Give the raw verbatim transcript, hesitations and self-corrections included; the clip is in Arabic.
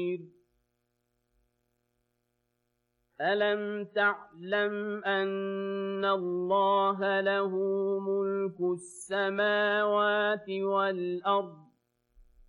أَلَمْ تَعْلَمْ أَنَّ اللَّهَ لَهُ مُلْكُ السَّمَاوَاتِ وَالْأَرْضِ